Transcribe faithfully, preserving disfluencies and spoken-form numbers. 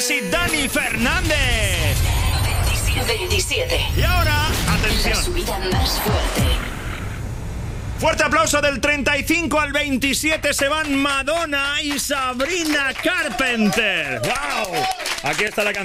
Iglesias y Dani Fernández. veintisiete. Y ahora, La atención. subida más fuerte. Fuerte aplauso del treinta y cinco al veintisiete. Se van Madonna y Sabrina Carpenter. ¡Wow! Aquí está la canción.